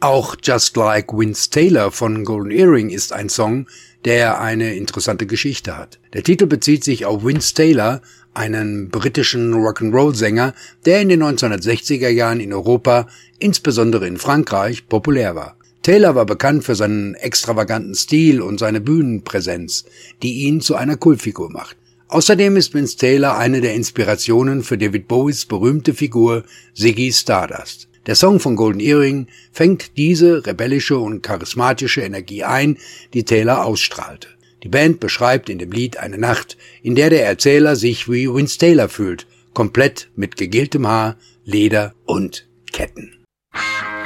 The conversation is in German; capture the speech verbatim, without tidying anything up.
Auch Just Like Vince Taylor von Golden Earring ist ein Song, der eine interessante Geschichte hat. Der Titel bezieht sich auf Vince Taylor, einen britischen Rock'n'Roll-Sänger, der in den neunzehnhundertsechziger Jahren in Europa, insbesondere in Frankreich, populär war. Taylor war bekannt für seinen extravaganten Stil und seine Bühnenpräsenz, die ihn zu einer Kultfigur macht. Außerdem ist Vince Taylor eine der Inspirationen für David Bowies berühmte Figur Ziggy Stardust. Der Song von Golden Earring fängt diese rebellische und charismatische Energie ein, die Taylor ausstrahlte. Die Band beschreibt in dem Lied eine Nacht, in der der Erzähler sich wie Vince Taylor fühlt, komplett mit gegeltem Haar, Leder und Ketten.